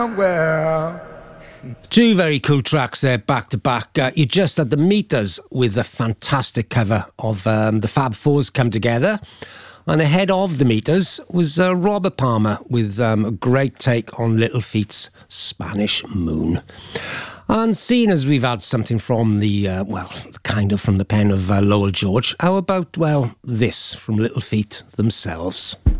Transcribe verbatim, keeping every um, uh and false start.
Well. Two very cool tracks there, back to back. Uh, you just had the Meters with a fantastic cover of um, the Fab Fours Come Together. And ahead of the Meters was uh, Robert Palmer with um, a great take on Little Feat's Spanish Moon. And seeing as we've had something from the, uh, well, kind of from the pen of uh, Lowell George, how about, well, this from Little Feat themselves?